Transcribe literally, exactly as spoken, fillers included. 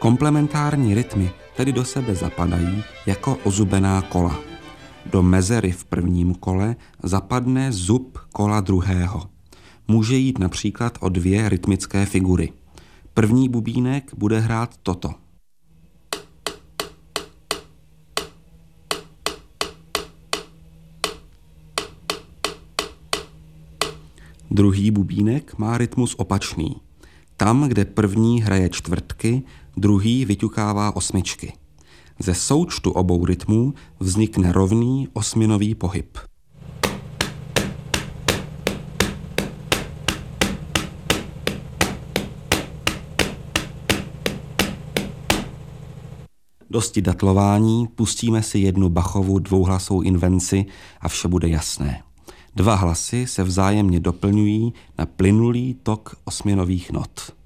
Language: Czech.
Komplementární rytmy tedy do sebe zapadají jako ozubená kola. Do mezery v prvním kole zapadne zub kola druhého. Může jít například o dvě rytmické figury. První bubínek bude hrát toto. Druhý bubínek má rytmus opačný. Tam, kde první hraje čtvrtky, druhý vyťukává osmičky. Ze součtu obou rytmů vznikne rovný osminový pohyb. Dosti datlování, pustíme si jednu Bachovu dvouhlasou invenci a vše bude jasné. Dva hlasy se vzájemně doplňují na plynulý tok osminových not.